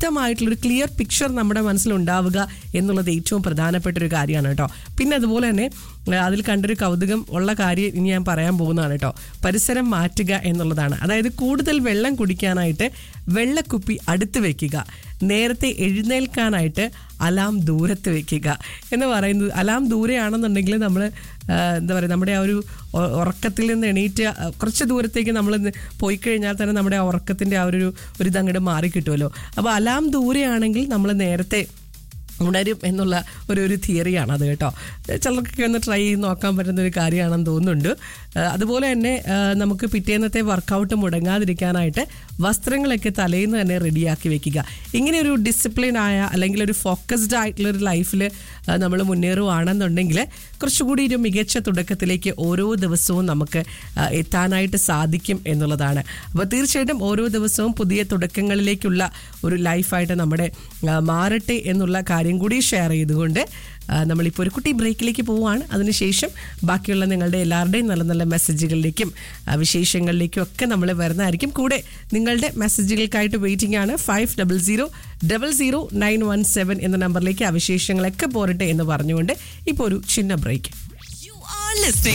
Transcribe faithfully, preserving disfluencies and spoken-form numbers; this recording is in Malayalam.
വ്യക്തമായിട്ടുള്ളൊരു ക്ലിയർ പിക്ചർ നമ്മുടെ മനസ്സിലുണ്ടാവുക എന്നുള്ളത് ഏറ്റവും പ്രധാനപ്പെട്ട ഒരു കാര്യമാണ് കേട്ടോ. പിന്നെ അതുപോലെ തന്നെ അതിൽ കണ്ടൊരു കൗതുകം ഉള്ള കാര്യം ഇനി ഞാൻ പറയാൻ പോകുന്നതാണ് കേട്ടോ. പരിസരം മാറ്റുക എന്നുള്ളതാണ്. അതായത് കൂടുതൽ വെള്ളം കുടിക്കാനായിട്ട് വെള്ളക്കുപ്പി അടുത്ത് വെക്കുക, നേരത്തെ എഴുന്നേൽക്കാനായിട്ട് അലാം ദൂരത്ത് വെക്കുക എന്ന് പറയുന്നത്. അലാം ദൂരെയാണെന്നുണ്ടെങ്കിൽ നമ്മൾ എന്താ പറയുക, നമ്മുടെ ആ ഒരു ഉറക്കത്തിൽ നിന്ന് എണീറ്റ് കുറച്ച് ദൂരത്തേക്ക് നമ്മൾ പോയി കഴിഞ്ഞാൽ തന്നെ നമ്മുടെ ആ ഉറക്കത്തിൻ്റെ ആ ഒരു ഒരു ഇതങ്ങോട്ട് മാറിക്കിട്ടുമല്ലോ. അപ്പോൾ അലാം ദൂരെയാണെങ്കിൽ നമ്മൾ നേരത്തെ ഉണരും എന്നുള്ള ഒരു ഒരു തിയറിയാണ് അത് കേട്ടോ. ചിലർക്കൊക്കെ ഒന്ന് ട്രൈ ചെയ്ത് നോക്കാൻ പറ്റുന്ന ഒരു കാര്യമാണെന്ന് തോന്നുന്നുണ്ട്. അതുപോലെ തന്നെ നമുക്ക് പിറ്റേന്നത്തെ വർക്കൗട്ട് മുടങ്ങാതിരിക്കാനായിട്ട് വസ്ത്രങ്ങളൊക്കെ തലേന്ന് തന്നെ റെഡിയാക്കി വെക്കുക. ഇങ്ങനെ ഒരു ഡിസിപ്ലിനായ അല്ലെങ്കിൽ ഒരു ഫോക്കസ്ഡ് ആയിട്ടുള്ളൊരു ലൈഫിൽ നമ്മൾ മുന്നേറുകയാണെന്നുണ്ടെങ്കിൽ കുറച്ചുകൂടി ഒരു മികച്ച തുടക്കത്തിലേക്ക് ഓരോ ദിവസവും നമുക്ക് എത്താനായിട്ട് സാധിക്കും എന്നുള്ളതാണ്. അപ്പോൾ തീർച്ചയായിട്ടും ഓരോ ദിവസവും പുതിയ തുടക്കങ്ങളിലേക്കുള്ള ഒരു ലൈഫായിട്ട് നമ്മുടെ മാറട്ടെ എന്നുള്ള കാര്യം കൂടി ഷെയർ ചെയ്തുകൊണ്ട് നമ്മളിപ്പോൾ ഒരു കുട്ടി ബ്രേക്കിലേക്ക് പോവുകയാണ്. അതിനുശേഷം ബാക്കിയുള്ള നിങ്ങളുടെ എല്ലാവരുടെയും നല്ല നല്ല മെസ്സേജുകളിലേക്കും വിശേഷങ്ങളിലേക്കും ഒക്കെ നമ്മൾ വരുന്നതായിരിക്കും. കൂടെ നിങ്ങളുടെ മെസ്സേജുകൾക്കായിട്ട് വെയിറ്റിംഗ് ആണ്. Five double zero double zero nine one seven എന്ന നമ്പറിലേക്ക് ആ വിശേഷങ്ങളൊക്കെ പോരട്ടെ എന്ന് പറഞ്ഞുകൊണ്ട് ഇപ്പോൾ ഒരു ചിന്ന ബ്രേക്ക്.